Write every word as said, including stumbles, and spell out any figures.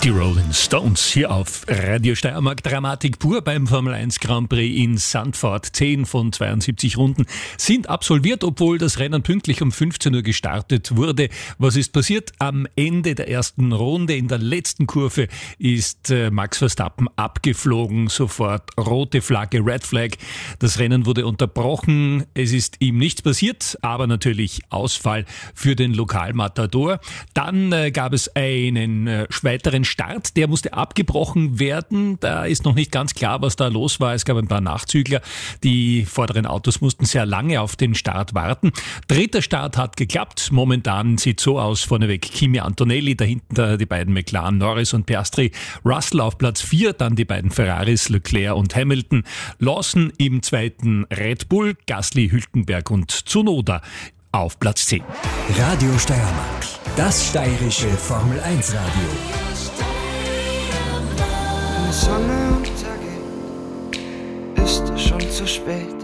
Die Rolling Stones hier auf Radio Steiermark. Dramatik pur beim Formel eins Grand Prix in Zandvoort. zehn von zweiundsiebzig Runden sind absolviert, obwohl das Rennen pünktlich um fünfzehn Uhr gestartet wurde. Was ist passiert? Am Ende der ersten Runde, in der letzten Kurve, ist äh, Max Verstappen abgeflogen. Sofort rote Flagge, Red Flag. Das Rennen wurde unterbrochen. Es ist ihm nichts passiert, aber natürlich Ausfall für den Lokalmatador. Dann äh, gab es einen äh, weiteren Start, der musste abgebrochen werden. Da ist noch nicht ganz klar, was da los war. Es gab ein paar Nachzügler. Die vorderen Autos mussten sehr lange auf den Start warten. Dritter Start hat geklappt. Momentan sieht so aus, vorneweg Kimi Antonelli, dahinter die beiden McLaren, Norris und Piastri. Russell auf Platz vier, dann die beiden Ferraris, Leclerc und Hamilton. Lawson im zweiten Red Bull, Gasly, Hülkenberg und Tsunoda auf Platz zehn. Radio Steiermark, das steirische Formel eins Radio. Wenn die Sonne untergeht, ist es schon zu spät.